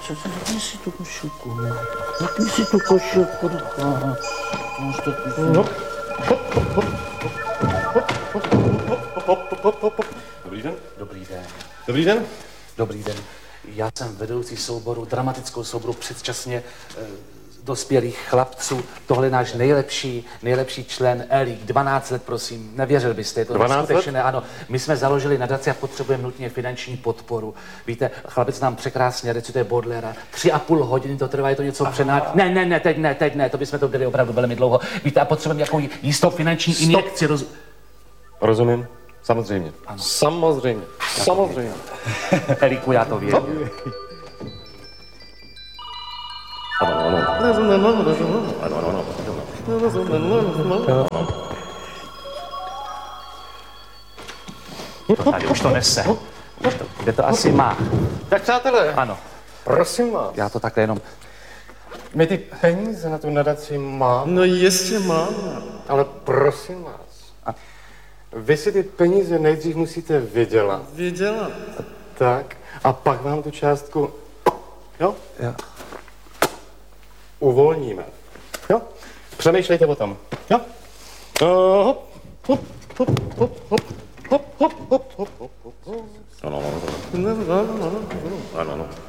Zapni si tu košilku. Zapni si tu košilku. Dobrý den. Dobrý den. Dobrý den. Dobrý den. Já jsem vedoucí souboru, dramatickou souboru předčasně dospělých chlapců. Tohle je náš nejlepší člen Elík. 12 let, prosím. Nevěřil byste, je to 12 let? Ano, my jsme založili nadaci a potřebujeme nutně finanční podporu. Víte, chlapec nám překrásně recituje Baudelaire. 3,5 hodiny to trvá, je to něco přenád. Ne, teď ne, to bychom to byli opravdu velmi dlouho. Víte, a potřebujeme nějakou jistou finanční injekci. Rozumím. Samozřejmě. Ano. Samozřejmě. Samozřejmě. Elíku, já to věřím. Tady už to nese. Kde to asi má? Tak přátelé, Ano, prosím vás. já to takhle jenom... My ty peníze na tu nadaci máme, No jistě máme. ale prosím vás. Vy si ty peníze nejdřív musíte vydělat. Vydělat. Tak. A pak vám tu částku, jo, Jo. uvolníme. Jo? Přemýšlejte o tom. Jo? Hop, hop, hop, hop, hop, hop, hop, hop, hop, hop, hop. Ano.